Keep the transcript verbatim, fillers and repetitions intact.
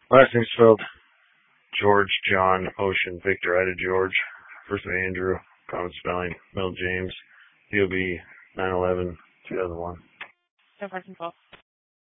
Last name's spelled George, John, Ocean, Victor, Ida, George. First name Andrew, common spelling, Mel James, D O B nine eleven two thousand one. No question, Paul.